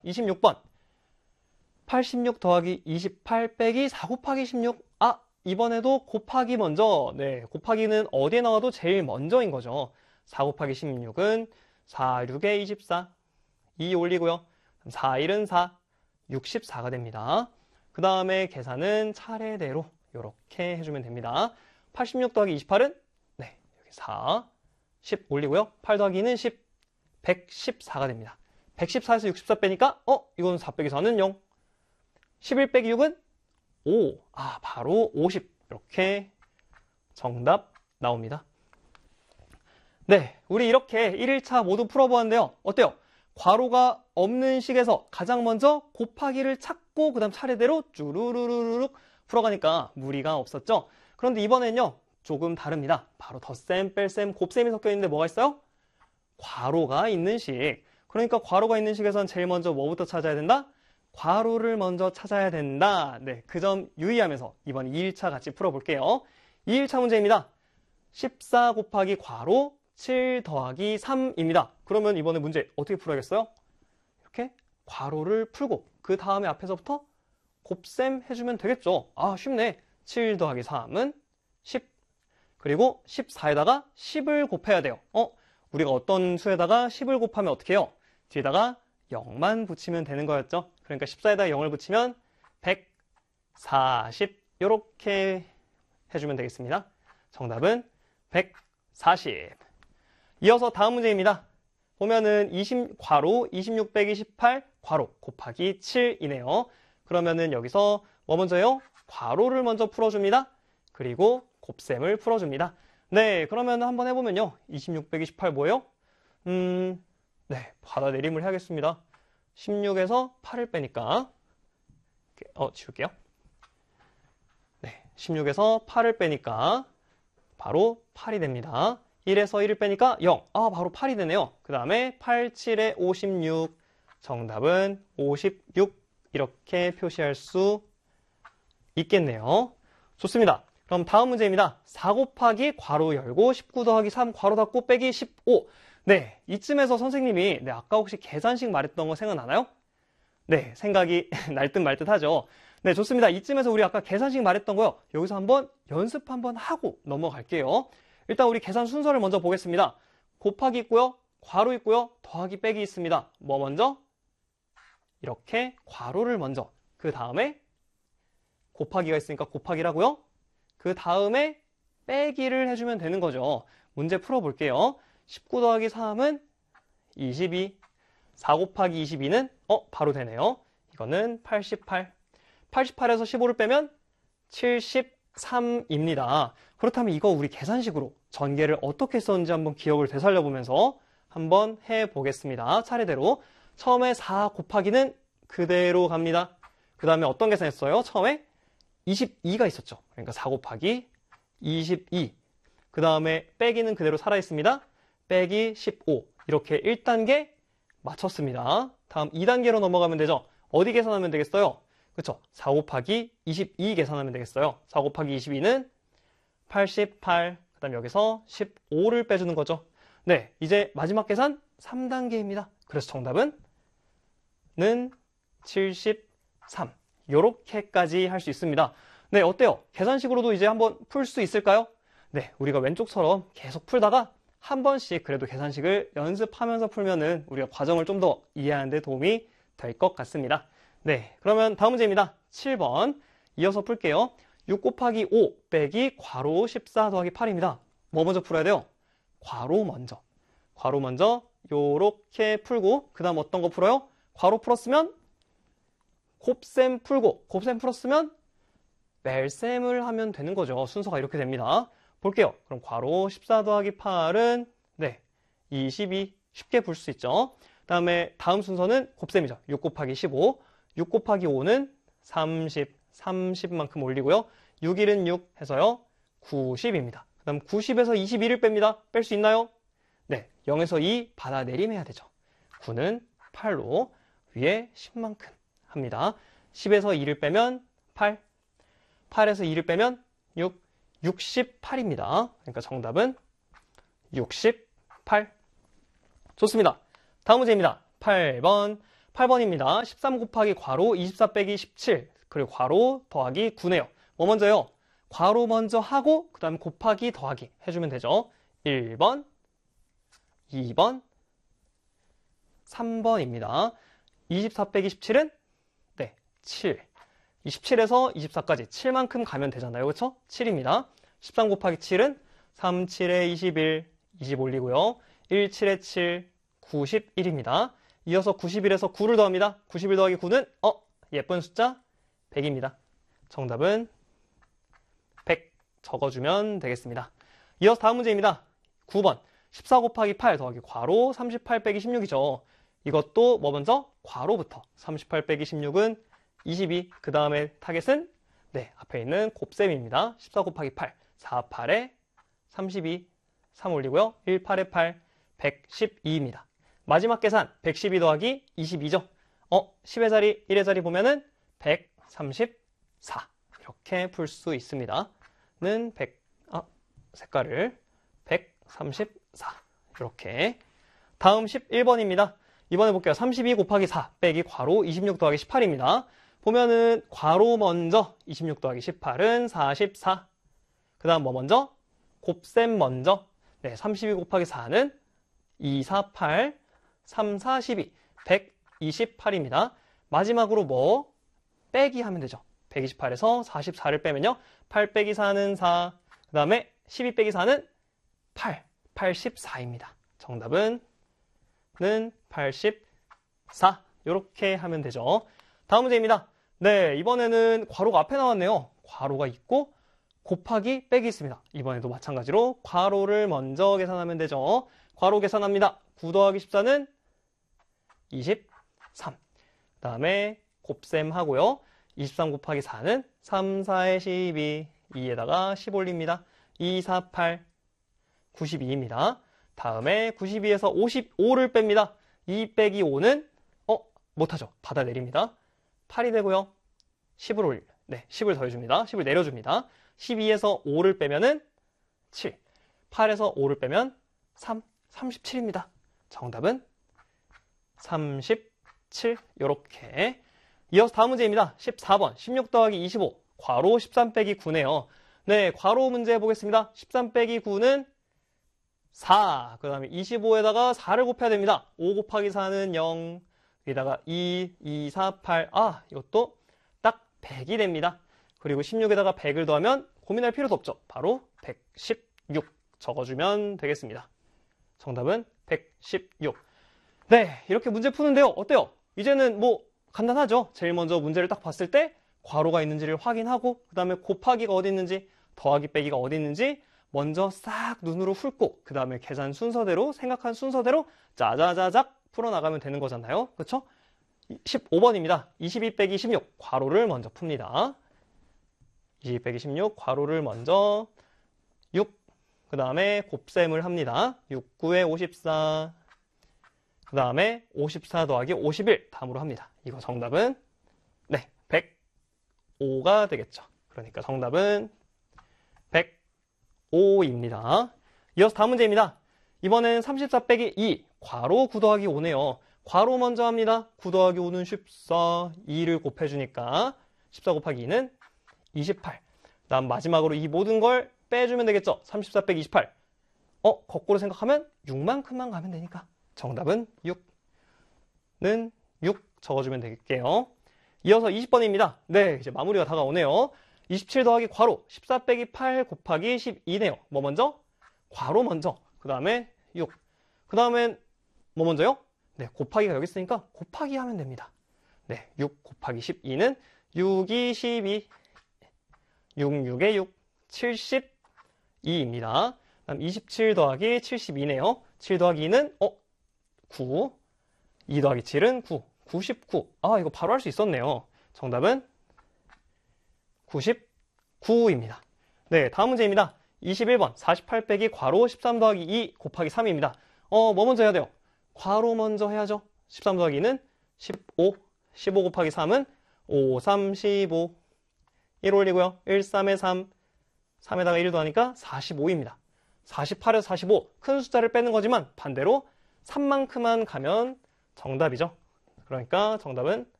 26번. 86 더하기 28 빼기 4 곱하기 16. 아, 이번에도 곱하기 먼저. 네, 곱하기는 어디에 나와도 제일 먼저인 거죠. 4 곱하기 16은 4, 6에 24. 2 올리고요. 4, 1은 4. 64가 됩니다. 그 다음에 계산은 차례대로 이렇게 해주면 됩니다. 86 더하기 28은 네, 여기 4, 10 올리고요. 8 더하기는 10, 114가 됩니다. 114에서 64 빼니까 이건 4 빼기 4는 0. 11 빼기 6은 5. 아, 바로 50. 이렇게 정답 나옵니다. 네, 우리 이렇게 1일차 모두 풀어보았는데요. 어때요? 괄호가 없는 식에서 가장 먼저 곱하기를 찾고 그 다음 차례대로 쭈루루루룩 풀어가니까 무리가 없었죠? 그런데 이번엔요, 조금 다릅니다. 바로 덧셈, 뺄셈, 곱셈이 섞여 있는데 뭐가 있어요? 괄호가 있는 식. 그러니까 괄호가 있는 식에선 제일 먼저 뭐부터 찾아야 된다? 괄호를 먼저 찾아야 된다. 네, 그 점 유의하면서 이번 2일차 같이 풀어볼게요. 2일차 문제입니다. 14 곱하기 괄호 7 더하기 3입니다. 그러면 이번에 문제 어떻게 풀어야겠어요? 이렇게 괄호를 풀고 그 다음에 앞에서부터 곱셈 해주면 되겠죠. 아, 쉽네. 7 더하기 3은 10. 그리고 14에다가 10을 곱해야 돼요. 우리가 어떤 수에다가 10을 곱하면 어떻게 해요? 뒤에다가 0만 붙이면 되는 거였죠. 그러니까 14에다가 0을 붙이면 140 이렇게 해주면 되겠습니다. 정답은 140. 이어서 다음 문제입니다. 보면은 괄호 26 빼기 18 괄호 곱하기 7이네요. 그러면은 여기서 뭐 먼저요? 괄호를 먼저 풀어줍니다. 그리고 곱셈을 풀어줍니다. 네, 그러면 한번 해보면요. 26 빼기 18 뭐예요? 네, 받아내림을 해야겠습니다. 16에서 8을 빼니까 지울게요. 네, 16에서 8을 빼니까 바로 8이 됩니다. 1에서 1을 빼니까 0. 아, 바로 8이 되네요. 그 다음에 8, 7에 56. 정답은 56. 이렇게 표시할 수 있겠네요. 좋습니다. 그럼 다음 문제입니다. 4 곱하기 괄호 열고 19 더하기 3 괄호 닫고 빼기 15. 네, 이쯤에서 선생님이 아까 혹시 계산식 말했던 거 생각나나요? 네, 생각이 날 듯 말 듯 하죠. 네, 좋습니다. 이쯤에서 우리 아까 계산식 말했던 거요. 여기서 한번 연습 한번 하고 넘어갈게요. 일단 우리 계산 순서를 먼저 보겠습니다. 곱하기 있고요. 괄호 있고요. 더하기 빼기 있습니다. 뭐 먼저? 이렇게 괄호를 먼저. 그 다음에 곱하기가 있으니까 곱하기라고요. 그 다음에 빼기를 해주면 되는 거죠. 문제 풀어볼게요. 19 더하기 3은 22. 4 곱하기 22는 바로 되네요. 이거는 88. 88에서 15를 빼면 73입니다. 그렇다면 이거 우리 계산식으로 전개를 어떻게 썼는지 한번 기억을 되살려보면서 한번 해보겠습니다. 차례대로. 처음에 4 곱하기는 그대로 갑니다. 그 다음에 어떤 계산했어요? 처음에 22가 있었죠. 그러니까 4 곱하기 22. 그 다음에 빼기는 그대로 살아있습니다. 빼기 15. 이렇게 1단계 맞췄습니다. 다음 2단계로 넘어가면 되죠. 어디 계산하면 되겠어요? 그렇죠. 4 곱하기 22 계산하면 되겠어요. 4 곱하기 22는 88. 그 다음 여기서 15를 빼주는 거죠. 네, 이제 마지막 계산 3단계입니다. 그래서 정답은 73. 요렇게까지 할 수 있습니다. 네, 어때요? 계산식으로도 이제 한번 풀 수 있을까요? 네, 우리가 왼쪽처럼 계속 풀다가 한 번씩 그래도 계산식을 연습하면서 풀면은 우리가 과정을 좀 더 이해하는 데 도움이 될 것 같습니다. 네, 그러면 다음 문제입니다. 7번 이어서 풀게요. 6 곱하기 5 빼기 괄호 14 더하기 8입니다. 뭐 먼저 풀어야 돼요? 괄호 먼저. 괄호 먼저 요렇게 풀고 그 다음 어떤 거 풀어요? 괄호 풀었으면 곱셈 풀고 곱셈 풀었으면 뺄셈을 하면 되는 거죠. 순서가 이렇게 됩니다. 볼게요. 그럼 괄호 14 더하기 8은 네, 22 쉽게 풀 수 있죠. 그다음에 다음 순서는 곱셈이죠. 6 곱하기 15. 6 곱하기 5는 30. 30만큼 올리고요. 6, 1은 6 해서요. 90입니다. 그 다음 90에서 21을 뺍니다. 뺄 수 있나요? 네, 0에서 2 받아내림해야 되죠. 9는 8로 위에 10만큼 합니다. 10에서 2를 빼면 8. 8에서 2를 빼면 6. 68입니다. 그러니까 정답은 68. 좋습니다. 다음 문제입니다. 8번. 8번입니다. 13 곱하기 괄호 24 빼기 17 그리고 괄호 더하기 9네요. 뭐 먼저요? 괄호 먼저 하고 그 다음 곱하기 더하기 해주면 되죠. 1번, 2번, 3번입니다. 24 빼기 17은 네, 7. 27에서 24까지 7만큼 가면 되잖아요. 그렇죠? 7입니다. 13 곱하기 7은 3, 7에 21, 20 올리고요. 1, 7에 7, 91입니다. 이어서 91에서 9를 더합니다. 91 더하기 9는 예쁜 숫자 100입니다. 정답은 100 적어주면 되겠습니다. 이어서 다음 문제입니다. 9번 14 곱하기 8 더하기 괄호 38 빼기 16이죠. 이것도 뭐 먼저? 괄호부터 38 빼기 16은 22. 그 다음에 타겟은 네, 앞에 있는 곱셈입니다. 14 곱하기 8 4, 8에 32 3 올리고요. 1, 8에 8 112입니다. 마지막 계산 112 더하기 22죠. 10의 자리 1의 자리 보면은 134 이렇게 풀 수 있습니다. 는 색깔을 134 이렇게. 다음 11번입니다. 이번에 볼게요. 32 곱하기 4 빼기 괄호 26 더하기 18입니다. 보면은 괄호 먼저 26 더하기 18은 44. 그 다음 뭐 먼저? 곱셈 먼저. 네, 32 곱하기 4는 248, 3, 42, 128입니다. 마지막으로 뭐? 빼기 하면 되죠. 128에서 44를 빼면요. 8 빼기 4는 4. 그 다음에 12 빼기 4는 8, 84입니다. 정답은 84. 이렇게 하면 되죠. 다음 문제입니다. 네, 이번에는 괄호가 앞에 나왔네요. 괄호가 있고 곱하기 빼기 있습니다. 이번에도 마찬가지로 괄호를 먼저 계산하면 되죠. 괄호 계산합니다. 9 더하기 14는 23. 그 다음에 곱셈 하고요. 23 곱하기 4는 3, 4에 12. 2에다가 10 올립니다. 2, 4, 8, 92입니다. 다음에 92에서 55를 뺍니다. 2 빼기 5는 못하죠. 받아내립니다. 8이 되고요. 10을 10을 더해줍니다. 10을 내려줍니다. 12에서 5를 빼면은 7. 8에서 5를 빼면 3, 37입니다. 정답은 37. 이렇게. 이어서 다음 문제입니다. 14번 16 더하기 25 괄호 13 빼기 9네요. 네, 괄호 문제 보겠습니다. 13 빼기 9는 4. 그 다음에 25에다가 4를 곱해야 됩니다. 5 곱하기 4는 0. 여기다가 2, 2, 4, 8. 이것도 딱 100이 됩니다. 그리고 16에다가 100을 더하면 고민할 필요도 없죠. 바로 116 적어주면 되겠습니다. 정답은 116. 네, 이렇게 문제 푸는데요. 어때요? 이제는 뭐 간단하죠? 제일 먼저 문제를 딱 봤을 때 괄호가 있는지를 확인하고 그 다음에 곱하기가 어디 있는지 더하기 빼기가 어디 있는지 먼저 싹 눈으로 훑고 그 다음에 계산 순서대로 생각한 순서대로 짜자자작 풀어나가면 되는 거잖아요. 그렇죠? 15번입니다. 22 빼기 16 괄호를 먼저 풉니다. 22 빼기 16 괄호를 먼저 6. 그 다음에 곱셈을 합니다. 6, 9에 54. 그 다음에 54 더하기 51 다음으로 합니다. 이거 정답은 105가 되겠죠. 그러니까 정답은 105입니다. 이어서 다음 문제입니다. 이번엔 34 빼기 2 괄호 9 더하기 5네요. 괄호 먼저 합니다. 9 더하기 5는 14. 2를 곱해주니까 14 곱하기 2는 28. 다음 마지막으로 이 모든 걸 빼주면 되겠죠. 34 빼기 28. 거꾸로 생각하면 6만큼만 가면 되니까 정답은 6는 6 적어주면 되겠게요. 이어서 20번입니다. 네, 이제 마무리가 다가오네요. 27 더하기 괄호 14 빼기 8 곱하기 12네요. 뭐 먼저? 괄호 먼저. 그 다음에 6. 그 다음엔 뭐 먼저요? 네, 곱하기가 여기 있으니까 곱하기 하면 됩니다. 네, 6 곱하기 12는 6이 12. 6, 6에 6, 72입니다. 다음 27 더하기 72네요. 7 더하기 2는 9. 2 더하기 7은 9. 99. 이거 바로 할 수 있었네요. 정답은 99입니다. 네, 다음 문제입니다. 21번 48 빼기 괄호 13 더하기 2 곱하기 3입니다. 뭐 먼저 해야 돼요? 괄호 먼저 해야죠. 13 더하기 2는 15. 15 곱하기 3은 5, 3, 15. 1 올리고요. 1, 3에 3. 3에다가 1 더하니까 45입니다. 48에서 45. 큰 숫자를 빼는 거지만 반대로 3만큼만 가면 정답이죠. 그러니까 정답은